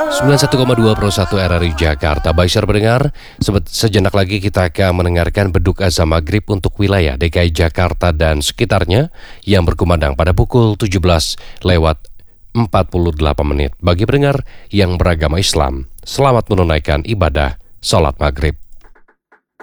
91,2 Pro 1 RRI Jakarta. Baik, saudara pendengar, sejenak lagi kita akan mendengarkan beduk azan maghrib untuk wilayah DKI Jakarta dan sekitarnya yang berkumandang pada pukul 17:48 bagi pendengar yang beragama Islam. Selamat menunaikan ibadah sholat maghrib.